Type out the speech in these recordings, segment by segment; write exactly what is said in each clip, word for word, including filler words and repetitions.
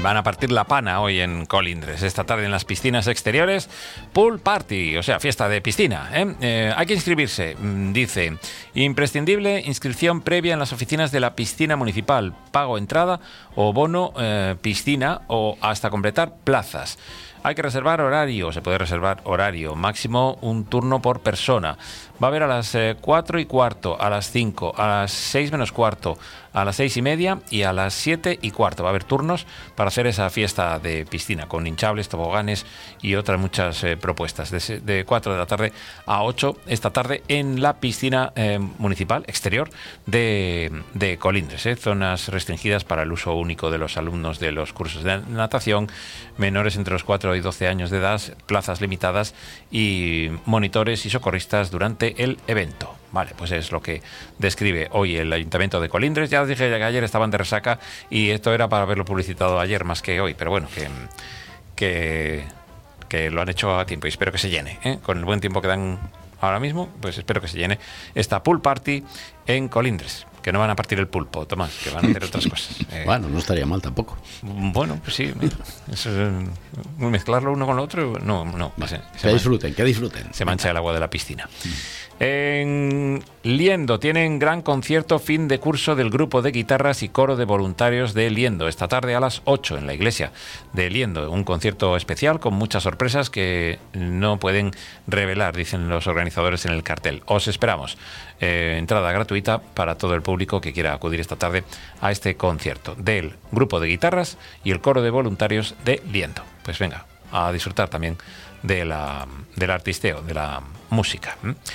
Van a partir la pana hoy en Colindres. Esta tarde en las piscinas exteriores, pool party, o sea, fiesta de piscina. ¿eh? Eh, hay que inscribirse, dice. Imprescindible inscripción previa en las oficinas de la piscina municipal. Pago entrada o bono eh, piscina o hasta completar plazas. Hay que reservar horario, se puede reservar horario, máximo un turno por persona. Va a haber a las eh, cuatro y cuarto, a las cinco, a las seis menos cuarto, a las seis y media y a las siete y cuarto. Va a haber turnos para hacer esa fiesta de piscina con hinchables, toboganes y otras muchas eh, propuestas. De, de cuatro de la tarde a ocho esta tarde en la piscina eh, municipal exterior de, de Colindres. Eh, zonas restringidas para el uso único de los alumnos de los cursos de natación, menores entre los cuatro y doce años de edad, plazas limitadas y monitores y socorristas durante el evento. Vale, pues es lo que describe hoy el Ayuntamiento de Colindres. Ya os dije que ayer estaban de resaca y esto era para haberlo publicitado ayer más que hoy, pero bueno, que, que, que lo han hecho a tiempo y espero que se llene, ¿eh? Con el buen tiempo que dan ahora mismo, pues espero que se llene esta pool party en Colindres. Que no van a partir el pulpo, Tomás, que van a hacer otras cosas. Eh, bueno, no estaría mal tampoco. Bueno, pues sí, mira, eso, mezclarlo uno con lo otro, no, no. Vale, se, que se disfruten, man, que disfruten. Se mancha el agua de la piscina. En Liendo tienen gran concierto fin de curso del grupo de guitarras y coro de voluntarios de Liendo, esta tarde a las ocho en la iglesia de Liendo. Un concierto especial con muchas sorpresas que no pueden revelar, dicen los organizadores en el cartel. Os esperamos. Eh, entrada gratuita para todo el público que quiera acudir esta tarde a este concierto del grupo de guitarras y el coro de voluntarios de Liendo. Pues venga, a disfrutar también de la, del artisteo, de la música.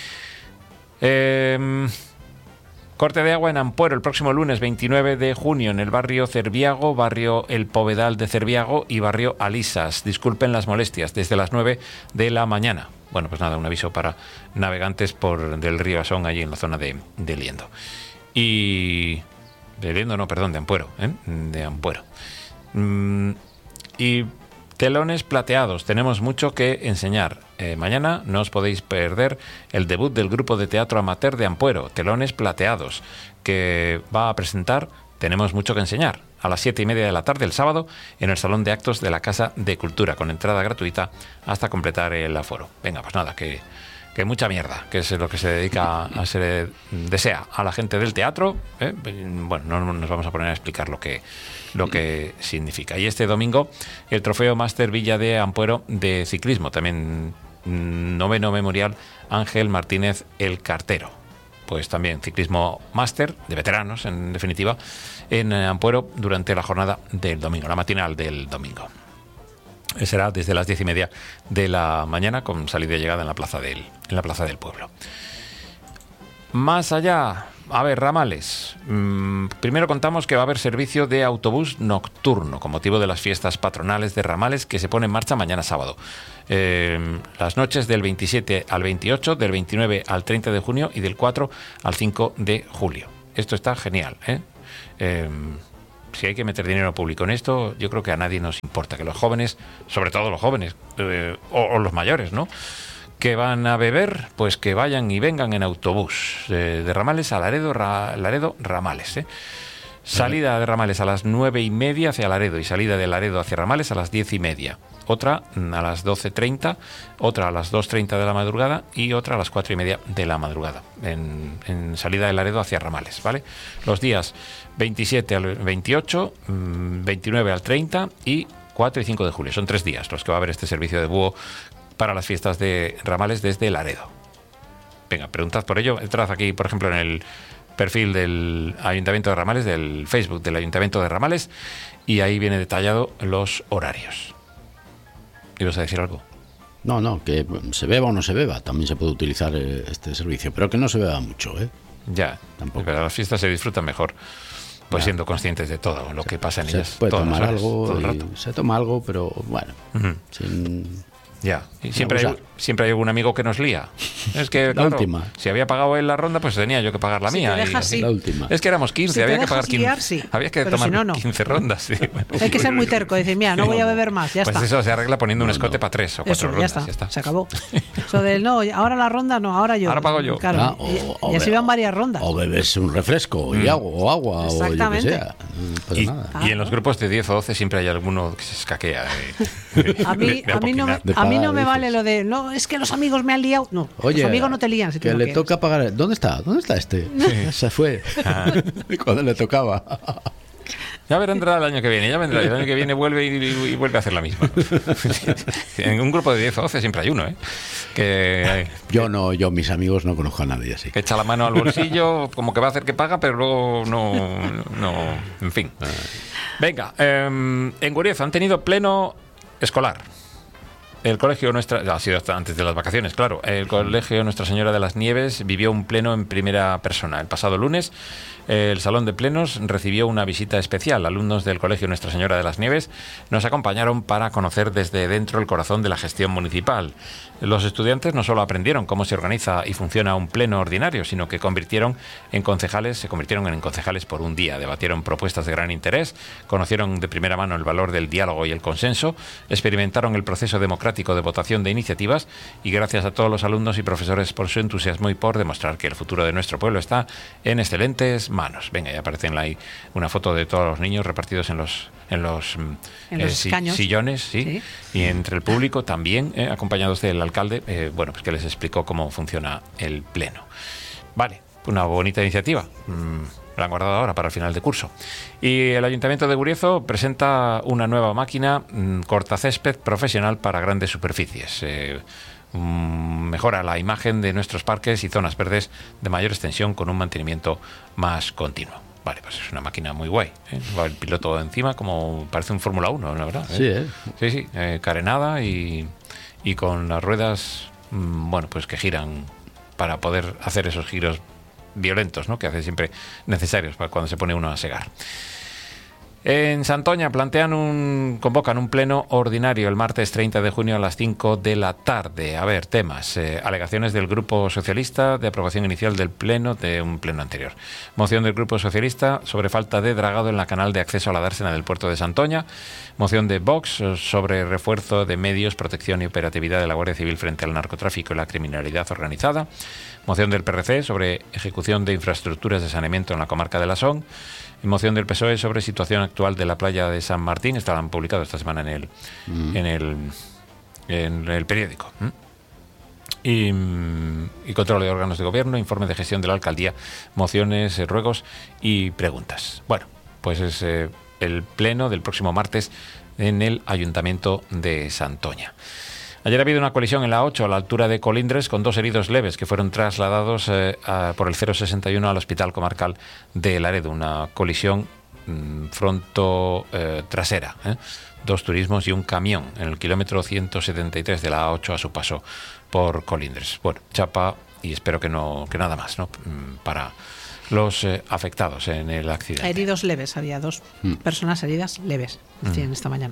Eh, corte de agua en Ampuero el próximo lunes veintinueve de junio en el barrio Cerviago, barrio El Povedal de Cerviago y barrio Alisas. Disculpen las molestias, desde las nueve de la mañana. Bueno, pues nada, un aviso para navegantes por del río Asón, allí en la zona de, de Liendo. Y... de Liendo, no, perdón, de Ampuero, ¿eh? De Ampuero. Mm, y telones plateados, tenemos mucho que enseñar. Eh, mañana no os podéis perder el debut del grupo de teatro amateur de Ampuero, Telones Plateados, que va a presentar Tenemos mucho que enseñar, a las siete y media de la tarde el sábado en el Salón de Actos de la Casa de Cultura, con entrada gratuita hasta completar el aforo. Venga, pues nada, que, que mucha mierda, que es lo que se dedica a se desea a la gente del teatro. ¿eh? Bueno, no nos vamos a poner a explicar lo que, lo que significa. Y este domingo el Trofeo Máster Villa de Ampuero de ciclismo, también noveno memorial Ángel Martínez el Cartero. Pues también ciclismo máster, de veteranos en definitiva, en Ampuero durante la jornada del domingo, la matinal del domingo. Será desde las diez y media de la mañana con salida y llegada en la plaza del, en la plaza del pueblo. Más allá, a ver, ramales. Mm, primero contamos que va a haber servicio de autobús nocturno con motivo de las fiestas patronales de ramales que se pone en marcha mañana sábado. Eh, las noches del veintisiete al veintiocho, del veintinueve al treinta de junio y del cuatro al cinco de julio. Esto está genial, ¿eh? Eh, si hay que meter dinero público en esto, yo creo que a nadie nos importa que los jóvenes, sobre todo los jóvenes, eh, o, o los mayores, ¿no?, que van a beber, pues que vayan y vengan en autobús eh, de Ramales a Laredo, Ra, Laredo Ramales. ¿eh? Salida de Ramales a las nueve y media hacia Laredo y salida de Laredo hacia Ramales a las diez y media. Otra a las doce treinta, otra a las dos treinta de la madrugada y otra a las cuatro y media de la madrugada en, en salida de Laredo hacia Ramales, ¿vale? Los días veintisiete al veintiocho, veintinueve al treinta y cuatro y cinco de julio. Son tres días los que va a haber este servicio de búho para las fiestas de Ramales desde Laredo. Venga, preguntad por ello. Entrad aquí, por ejemplo, en el perfil del Ayuntamiento de Ramales, del Facebook del Ayuntamiento de Ramales, y ahí viene detallado los horarios. ¿Ibas a decir algo? No, no, que se beba o no se beba, también se puede utilizar este servicio, pero que no se beba mucho, ¿eh? Ya, tampoco. Pero las fiestas se disfrutan mejor, pues ya, siendo conscientes de todo lo que pasa en se ellas. Se puede tomar horas, algo, todo el rato. Se toma algo, pero bueno, uh-huh. sin... Ya, y siempre hay, siempre hay algún amigo que nos lía. Es que, la claro, última. Si había pagado él la ronda, pues tenía yo que pagar la si mía. Te dejas, y, sí. La última. Es que éramos quince, si había que pagar quince. Guiar, sí. Había que Pero tomar si no, no. quince rondas. Sí. Hay que ser muy terco, decir, mira, no voy a beber más, ya pues está. eso se arregla poniendo no, un escote no. para tres o cuatro Eso, rondas. ya está, Ya está. se acabó. Eso del no, ahora la ronda no, ahora yo. Ahora pago yo. Claro, Ah, y, o, y así o, van varias rondas. O bebes un refresco Mm. y agua, o agua, o yo que Exactamente. sea. No pasa Y, nada. y en los grupos de diez o doce siempre hay alguno que se escaquea. De, de- A mí, de- de a mí no me, apoquinar. De a mí no pagar, me dices. vale lo de, no, es que los amigos me han liado. No, Oye, los amigos no te lían si tú que no le quieres. toca pagar. ¿Dónde está? ¿Dónde está este? Se fue. Ah. Cuando le tocaba. Ya vendrá el año que viene, ya vendrá. El año que viene vuelve y, y- y vuelve a hacer la misma. En un grupo de diez o doce siempre hay uno, ¿eh? Que, Yo no, yo mis amigos no conozco a nadie así. que echa la mano al bolsillo, como que va a hacer que paga, pero luego no. no en fin. Venga, eh, en Guriez han tenido pleno escolar. El colegio Nuestra... Ha sido hasta antes de las vacaciones, claro. El colegio Nuestra Señora de las Nieves vivió un pleno en primera persona. El pasado lunes, el Salón de Plenos recibió una visita especial. Alumnos del colegio Nuestra Señora de las Nieves nos acompañaron para conocer desde dentro el corazón de la gestión municipal. Los estudiantes no solo aprendieron cómo se organiza y funciona un pleno ordinario, sino que convirtieron en concejales, se convirtieron en concejales por un día. Debatieron propuestas de gran interés, conocieron de primera mano el valor del diálogo y el consenso, experimentaron el proceso democrático de votación de iniciativas y gracias a todos los alumnos y profesores por su entusiasmo y por demostrar que el futuro de nuestro pueblo está en excelentes manos. Venga, ya aparecen ahí una foto de todos los niños repartidos en los en los, En eh, los si- escaños. sillones, sí, Sí. y entre el público también, eh, acompañados del alcalde, eh, bueno, pues que les explicó cómo funciona el pleno. Vale, una bonita iniciativa. Mm, la han guardado ahora para el final de curso. Y el Ayuntamiento de Guriezo presenta una nueva máquina mm, cortacésped profesional para grandes superficies. Eh, mm, mejora la imagen de nuestros parques y zonas verdes de mayor extensión con un mantenimiento más continuo. Vale, pues es una máquina muy guay, ¿eh? Va el piloto encima como parece un Fórmula uno, la verdad. ¿eh? Sí, ¿eh? Sí, sí, eh, carenada y, y con las ruedas, mm, bueno, pues que giran para poder hacer esos giros violentos, ¿no? Que hacen siempre necesarios para cuando se pone uno a segar. En Santoña plantean un, convocan un pleno ordinario el martes treinta de junio a las cinco de la tarde. A ver, temas. Eh, alegaciones del Grupo Socialista de aprobación inicial del pleno de un pleno anterior. Moción del Grupo Socialista sobre falta de dragado en la canal de acceso a la dársena del puerto de Santoña. Moción de Vox sobre refuerzo de medios, protección y operatividad de la Guardia Civil frente al narcotráfico y la criminalidad organizada. Moción del P R C sobre ejecución de infraestructuras de saneamiento en la comarca de La Son. Y moción del P S O E sobre situación actual de la playa de San Martín. Estarán publicados esta semana en el, mm. en el, en el periódico. ¿Mm? Y, y control de órganos de gobierno, informe de gestión de la alcaldía, mociones, eh, ruegos y preguntas. Bueno, pues es eh, el pleno del próximo martes en el Ayuntamiento de Santoña. Ayer ha habido una colisión en la ocho a la altura de Colindres con dos heridos leves que fueron trasladados eh, a, por el cero sesenta y uno al Hospital Comarcal de Laredo. Una colisión mmm, fronto eh, trasera. ¿eh? Dos turismos y un camión en el kilómetro ciento setenta y tres de la A ocho a su paso por Colindres. Bueno, chapa y espero que no que nada más, ¿no? Para los eh, afectados en el accidente. Heridos leves, había dos mm. personas heridas leves, decían mm. esta mañana.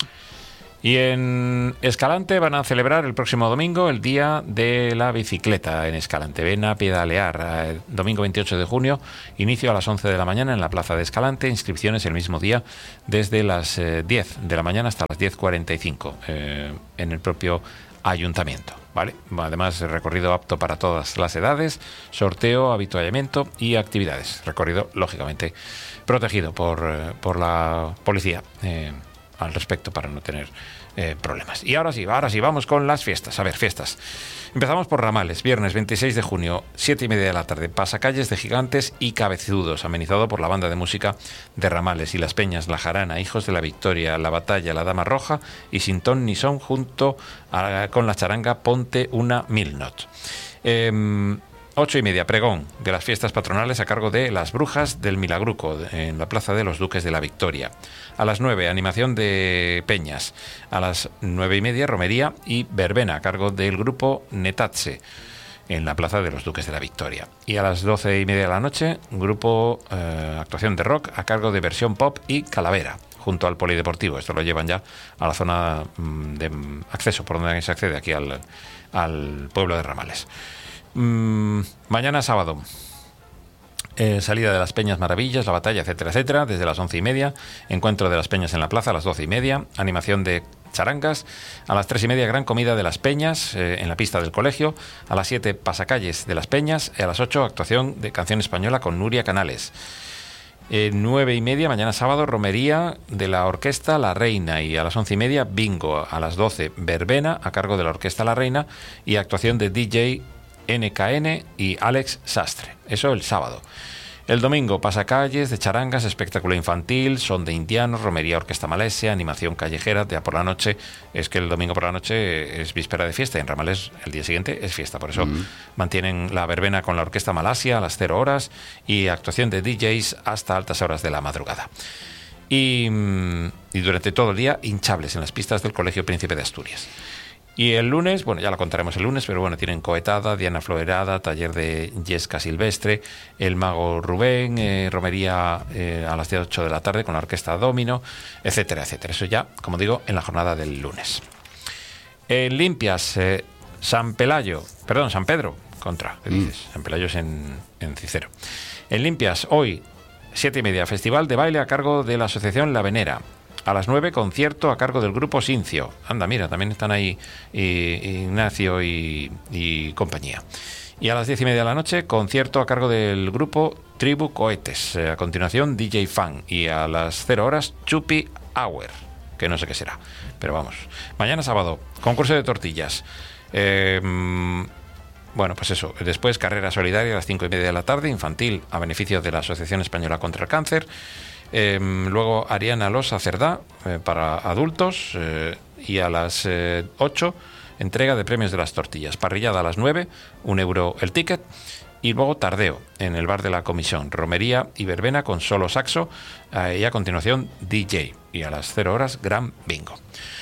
Y en Escalante van a celebrar el próximo domingo el Día de la Bicicleta en Escalante. Ven a pedalear. Eh, domingo veintiocho de junio, inicio a las once de la mañana en la plaza de Escalante. Inscripciones el mismo día desde las eh, diez de la mañana hasta las diez cuarenta y cinco eh, en el propio ayuntamiento. ¿Vale? Además, recorrido apto para todas las edades, sorteo, habituallamiento y actividades. Recorrido, lógicamente, protegido por, eh, por la policía. Eh, al respecto para no tener eh, problemas. Y ahora sí, ahora sí, vamos con las fiestas. A ver, fiestas. Empezamos por Ramales, viernes veintiséis de junio, siete y media de la tarde, pasacalles de Gigantes y Cabezudos, amenizado por la banda de música de Ramales y las Peñas, La Jarana, Hijos de la Victoria, La Batalla, La Dama Roja y Sin Ton ni Son, junto a, con la charanga Ponte una Milnot. Eh, Ocho y media, pregón de las fiestas patronales a cargo de las Brujas del Milagruco en la Plaza de los Duques de la Victoria. A las nueve, animación de Peñas. A las nueve y media, romería y verbena a cargo del grupo Netatse en la Plaza de los Duques de la Victoria. Y a las doce y media de la noche, grupo eh, actuación de rock a cargo de Versión Pop y Calavera, junto al polideportivo. Esto lo llevan ya a la zona de acceso, por donde se accede aquí al, al pueblo de Ramales. Mm, mañana sábado. Eh, salida de las Peñas Maravillas, la batalla, etcétera, etcétera, desde las once y media, encuentro de las Peñas en la plaza a las doce y media, animación de charangas, a las tres y media gran comida de las Peñas eh, en la pista del colegio, a las siete pasacalles de las Peñas, y a las ocho actuación de canción española con Nuria Canales. Eh, nueve y media, mañana sábado, romería de la orquesta La Reina, y a las once y media bingo, a las doce verbena a cargo de la orquesta La Reina y actuación de D J N K N y Alex Sastre. Eso el sábado. El domingo, pasacalles de charangas, espectáculo infantil, son de indianos, romería orquesta Malesia, animación callejera. Ya por la noche, es que el domingo por la noche es víspera de fiesta, y en Ramales el día siguiente es fiesta, por eso mm. mantienen la verbena con la orquesta Malasia a las cero horas y actuación de D Js hasta altas horas de la madrugada. Y, y durante todo el día, hinchables en las pistas del Colegio Príncipe de Asturias. Y el lunes, bueno, ya lo contaremos el lunes, pero bueno, tienen coetada, Diana Floerada, taller de Yesca Silvestre, el mago Rubén, eh, romería eh, a las ocho de la tarde con la orquesta Domino, etcétera, etcétera. Eso ya, como digo, en la jornada del lunes. En Limpias, eh, San Pelayo, perdón, San Pedro, contra, ¿qué dices? Mm. San Pelayo es en, en Cicero. En Limpias, hoy, siete y media, festival de baile a cargo de la asociación La Venera. A las nueve, concierto a cargo del grupo Sincio. Anda, mira, también están ahí y, Ignacio y, y compañía. Y a las diez y media de la noche, concierto a cargo del grupo Tribu Cohetes. A continuación, D J Fan. Y a las cero horas, Chupi Hour, que no sé qué será, pero vamos. Mañana sábado, concurso de tortillas. Eh, bueno, pues eso. Después, carrera solidaria a las cinco y media de la tarde, infantil, a beneficio de la Asociación Española contra el Cáncer. Eh, luego Ariana Losa Cerdá eh, para adultos eh, y a las eh, ocho entrega de premios de las tortillas. Parrillada a las nueve, un euro el ticket. Y luego tardeo en el bar de la Comisión, romería y verbena con solo saxo eh, y a continuación D J. Y a las cero horas gran bingo.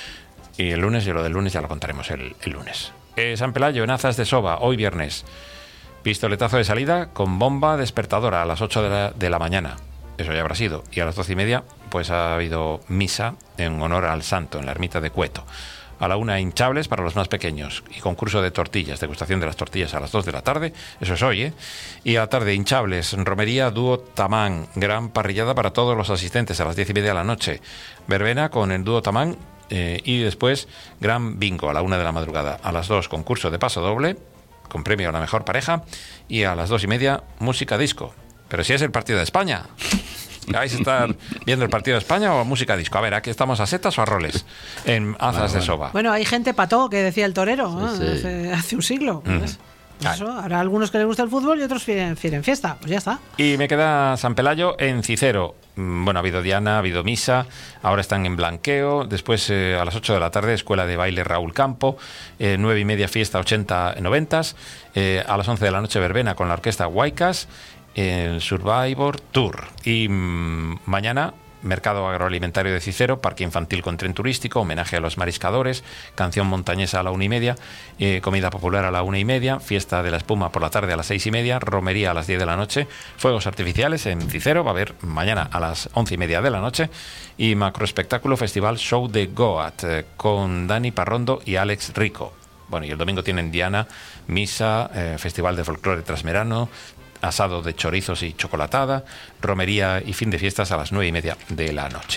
Y el lunes, y lo del lunes ya lo contaremos el, el lunes. Eh, San Pelayo en Azas de Soba, hoy viernes. Pistoletazo de salida con bomba despertadora a las ocho de la, de la mañana. Eso ya habrá sido. Y a las doce y media, pues ha habido misa en honor al santo en la ermita de Cueto. A la una, hinchables para los más pequeños y concurso de tortillas, degustación de las tortillas a las dos de la tarde. Eso es hoy, ¿eh? Y a la tarde, hinchables, romería dúo Tamán, gran parrillada para todos los asistentes a las diez y media de la noche. Verbena con el dúo Tamán eh, y después gran bingo a la una de la madrugada. A las dos, concurso de paso doble con premio a la mejor pareja. Y a las dos y media, música disco. Pero si es el partido de España. ¿Vais a estar viendo el partido de España o música disco? A ver, ¿aquí estamos a setas o a roles? En Azas bueno, de Soba. Bueno, hay gente pató, que decía el torero, sí, ¿no? sí. Hace, hace un siglo. Mm. Pues, pues eso, habrá algunos que les gusta el fútbol y otros quieren fiesta. Pues ya está. Y me queda San Pelayo en Cicero. Bueno, ha habido Diana, ha habido misa, ahora están en blanqueo. Después, eh, a las ocho de la tarde, escuela de baile Raúl Campo. Eh, nueve y media, fiesta ochenta noventas. Eh, a las once de la noche, verbena con la orquesta Huaycas. El Survivor Tour. Y mmm, mañana, mercado agroalimentario de Cicero, parque infantil con tren turístico, homenaje a los mariscadores, canción montañesa a la una y media, eh, comida popular a la una y media, fiesta de la espuma por la tarde a las seis y media, romería a las diez de la noche, fuegos artificiales en Cicero, va a haber mañana a las once y media de la noche, y macroespectáculo festival Show de Goat eh, con Dani Parrondo y Alex Rico. Bueno, y el domingo tienen Diana, misa, eh, festival de folclore trasmerano, asado de chorizos y chocolatada, romería y fin de fiestas a las nueve y media de la noche.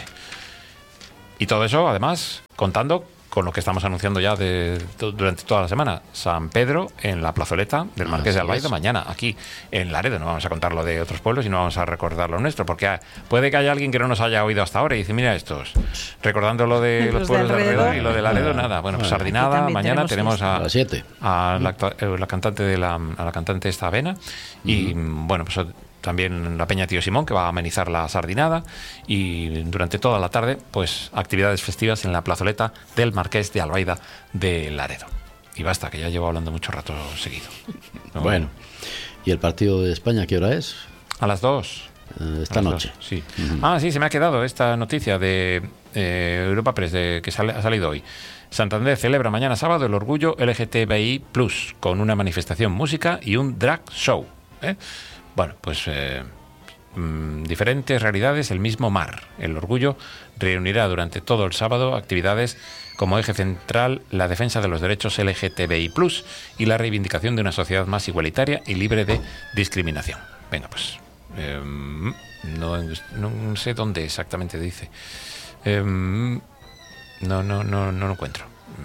Y todo eso, además, contando con lo que estamos anunciando ya de, de, durante toda la semana. San Pedro en la plazoleta del Marqués de Albaida, mañana, aquí en Laredo. No vamos a contar lo de otros pueblos y no vamos a recordar lo nuestro, porque puede que haya alguien que no nos haya oído hasta ahora y dice, mira estos, recordando lo de los, los pueblos de alrededor y lo de Laredo, nada. Bueno, pues Sardinada, mañana tenemos, tenemos a, a las siete a la, la cantante de la, a la cantante esta Avena y uh-huh. bueno, pues también la Peña Tío Simón, que va a amenizar la sardinada, y durante toda la tarde, pues actividades festivas en la plazoleta del Marqués de Albaida de Laredo. Y basta, que ya llevo hablando mucho rato seguido. ¿No? Bueno, ¿y el partido de España qué hora es? A las dos. Uh, esta noche. Dos, sí. Uh-huh. Ah, sí, se me ha quedado esta noticia de eh, Europa Press, de, que sale, ha salido hoy. Santander celebra mañana sábado el orgullo L G T B I plus, con una manifestación, música y un drag show. ¿eh? Bueno, pues eh, mmm, diferentes realidades, el mismo mar. El orgullo reunirá durante todo el sábado actividades como eje central la defensa de los derechos L G T B I plus, y la reivindicación de una sociedad más igualitaria y libre de discriminación. Venga, pues eh, no, no sé dónde exactamente dice. Eh, no, no, no, no lo encuentro.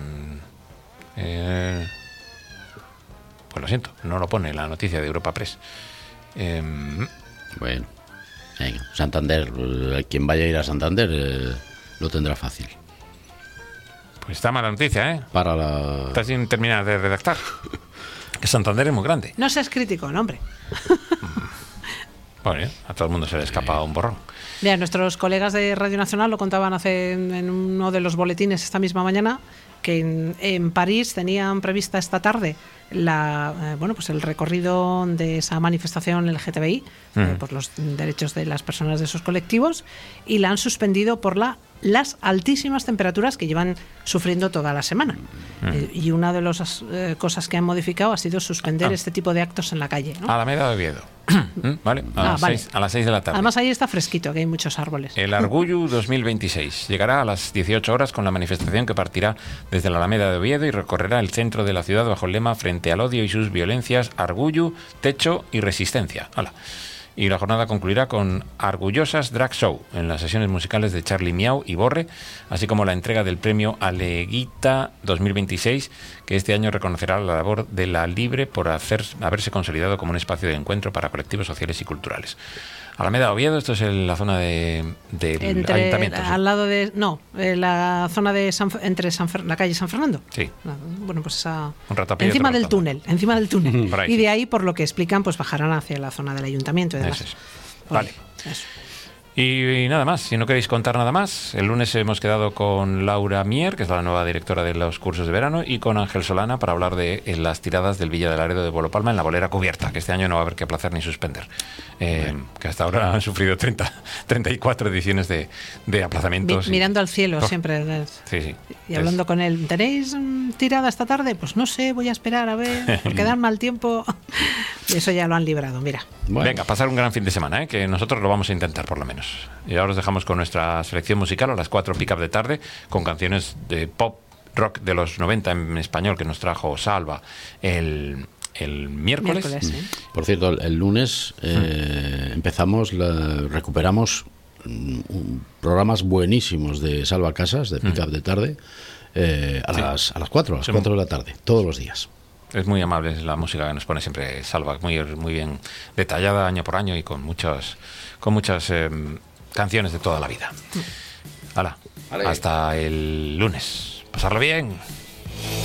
Eh, pues lo siento, no lo pone la noticia de Europa Press. Eh, bueno, venga, Santander, quien vaya a ir a Santander eh, lo tendrá fácil. Pues está mala noticia, ¿eh? Para la... Está sin terminar de redactar. Que Santander es muy grande. No seas crítico, no, hombre. Bueno, a todo el mundo se le escapa un borrón. Mira, nuestros colegas de Radio Nacional lo contaban hace en uno de los boletines esta misma mañana, que en, en París tenían prevista esta tarde la eh, bueno pues el recorrido de esa manifestación L G T B I mm. eh, por los derechos de las personas de esos colectivos, y la han suspendido por la las altísimas temperaturas que llevan sufriendo toda la semana. Mm. Eh, y una de las eh, cosas que han modificado ha sido suspender ah. este tipo de actos en la calle, ¿no? Alameda de Oviedo. Vale, a, ah, las vale. seis, a las seis de la tarde. Además ahí está fresquito, que hay muchos árboles. El Argullo dos mil veintiséis llegará a las dieciocho horas con la manifestación que partirá desde la Alameda de Oviedo y recorrerá el centro de la ciudad bajo el lema "Frente al odio y sus violencias, Argullo, techo y resistencia". Hala. Y la jornada concluirá con Argullosas Drag Show en las sesiones musicales de Charlie Miau y Borre, así como la entrega del premio Aleguita dos mil veintiséis, que este año reconocerá la labor de La Libre por hacer, haberse consolidado como un espacio de encuentro para colectivos sociales y culturales. Alameda de Oviedo, esto es en la zona de, del entre, ayuntamiento. ¿Sí? Al lado de... No, eh, la zona de San, entre San Fer, la calle San Fernando. Sí. Bueno, pues esa... Un rato encima del túnel, encima del túnel. Ahí, y de sí. ahí, por lo que explican, pues bajarán hacia la zona del ayuntamiento y demás. Eso es. Vale. Vale. Eso. Y, y nada más, si no queréis contar nada más, el lunes hemos quedado con Laura Mier, que es la nueva directora de los cursos de verano, y con Ángel Solana para hablar de eh, las tiradas del Villa de Laredo de Bolo Palma en la bolera cubierta, que este año no va a haber que aplazar ni suspender. Eh, bueno. Que hasta ahora han sufrido treinta, treinta y cuatro ediciones de, de aplazamientos. Mi, mirando y... al cielo oh. siempre. Sí, sí. Y hablando es... con él, ¿tenéis tirada esta tarde? Pues no sé, voy a esperar a ver, porque dan mal tiempo. Y eso ya lo han librado, mira. Bueno. Venga, pasar un gran fin de semana, ¿eh? Que nosotros lo vamos a intentar por lo menos. Y ahora os dejamos con nuestra selección musical a las cuatro pick-up de tarde, con canciones de pop rock de los noventa en español que nos trajo Salva el, el miércoles. miércoles ¿sí? Por cierto, el, el lunes eh, mm. empezamos, la, recuperamos um, programas buenísimos de Salva Casas, de pick-up mm. de tarde, eh, a, sí. las, a las cuatro, a las cuatro de la tarde, todos los días. Es muy amable, es la música que nos pone siempre Salva, muy, muy bien detallada año por año y con muchos, con muchas eh, canciones de toda la vida. Hala, hasta el lunes. Pasarlo bien.